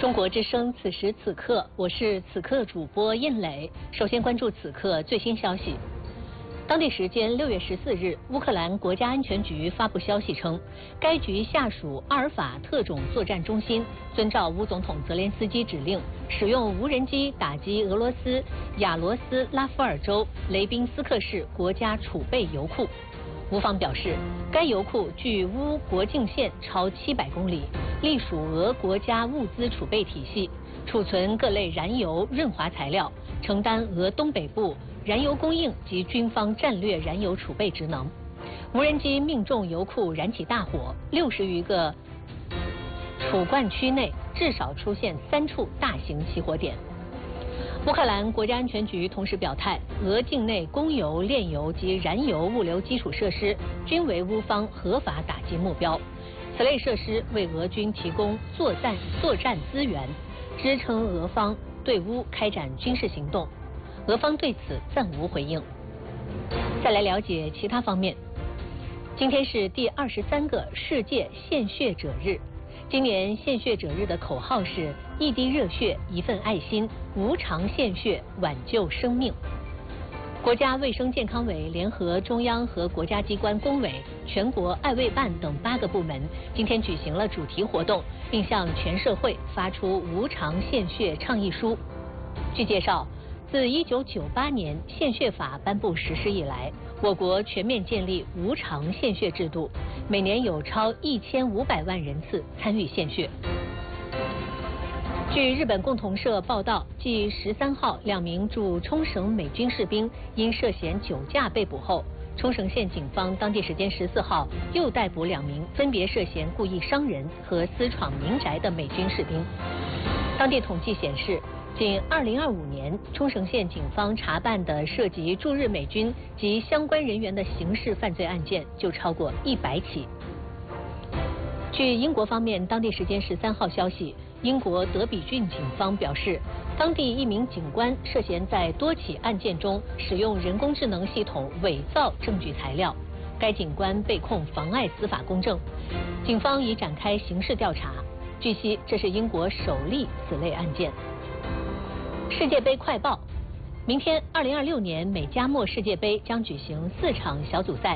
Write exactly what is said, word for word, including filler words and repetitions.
中国之声，此时此刻，我是此刻主播印磊。首先关注此刻最新消息。当地时间六月十四日，乌克兰国家安全局发布消息称，该局下属阿尔法特种作战中心遵照乌总统泽连斯基指令，使用无人机打击俄罗斯亚罗斯拉夫尔州雷宾斯克市国家储备油库。乌方表示，该油库距乌国境线超七百公里，隶属俄国家物资储备体系，储存各类燃油、润滑材料，承担俄东北部燃油供应及军方战略燃油储备职能。无人机命中油库，燃起大火，六十余个储罐区内至少出现三处大型起火点。乌克兰国家安全局同时表态，俄境内供油、炼油及燃油物流基础设施均为乌方合法打击目标。此类设施为俄军提供作战作战资源，支撑俄方对乌开展军事行动。俄方对此暂无回应。再来了解其他方面。今天是第二十三个世界献血者日。今年献血者日的口号是一滴热血，一份爱心，无偿献血，挽救生命。国家卫生健康委联合中央和国家机关工委、全国爱卫办等八个部门，今天举行了主题活动，并向全社会发出无偿献血倡议书。据介绍，自一九九八年献血法颁布实施以来，我国全面建立无偿献血制度，每年有超一千五百万人次参与献血。据日本共同社报道，继十三号两名驻冲绳美军士兵因涉嫌酒驾被捕后，冲绳县警方当地时间十四号又逮捕两名分别涉嫌故意伤人和私闯民宅的美军士兵。当地统计显示，仅二零二五年，冲绳县警方查办的涉及驻日美军及相关人员的刑事犯罪案件就超过一百起。据英国方面当地时间十三号消息，英国德比郡警方表示，当地一名警官涉嫌在多起案件中使用人工智能系统伪造证据材料，该警官被控妨碍司法公正，警方已展开刑事调查。据悉，这是英国首例此类案件。世界杯快报：明天，二零二六年美加墨世界杯将举行四场小组赛。